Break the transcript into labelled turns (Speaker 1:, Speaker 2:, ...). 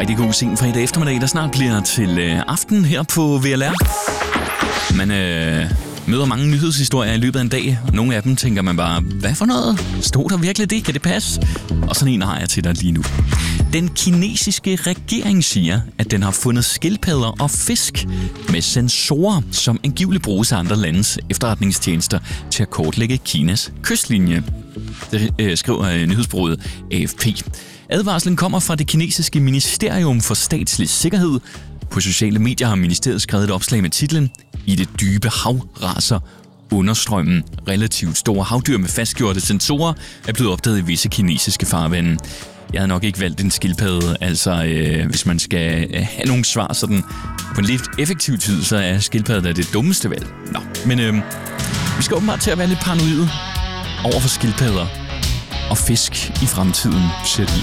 Speaker 1: rigtig god sen fredag eftermiddag, der snart bliver til aften her på VLR. Man møder mange nyhedshistorier i løbet af en dag. Nogle af dem tænker man bare, hvad for noget? Stod der virkelig det? Kan det passe? Og sådan en har jeg til dig lige nu. Den kinesiske regering siger, at den har fundet skildpadder og fisk med sensorer, som angiveligt bruges af andre landes efterretningstjenester til at kortlægge Kinas kystlinje. Det skriver nyhedsbureauet AFP. Advarslen kommer fra det kinesiske Ministerium for Statslig Sikkerhed. På sociale medier har ministeriet skrevet et opslag med titlen "I det dybe hav raser understrømmen". Relativt store havdyr med fastgjorte sensorer er blevet opdaget i visse kinesiske farvande. Jeg havde nok ikke valgt en skildpadde, hvis man skal have nogle svar sådan på en lidt effektiv tid, så er skildpadde det dummeste valg. Nå, men vi skal åbenbart til at være lidt paranoide over for skildpadder og fisk i fremtiden, ser det ud